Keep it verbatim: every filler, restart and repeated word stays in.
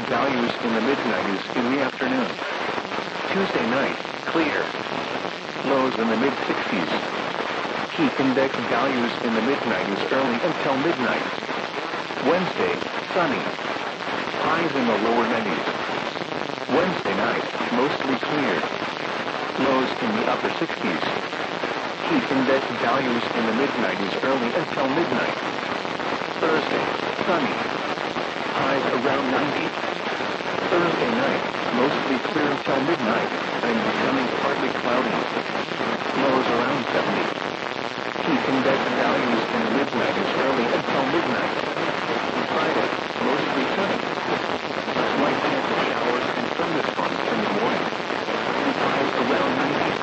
values in the mid-nineties in the afternoon. Tuesday night, clear. Lows in the mid-sixties. Heat index values in the mid-nineties early until midnight. Wednesday, sunny. Highs in the lower nineties. Wednesday night, mostly clear. Lows in the upper sixties. Heat index values in the mid-nineties early until midnight. Thursday, sunny. Highs around ninety. Thursday night, mostly clear until midnight, and becoming partly cloudy. Lows around seventy. Heat index values in the mid-nineties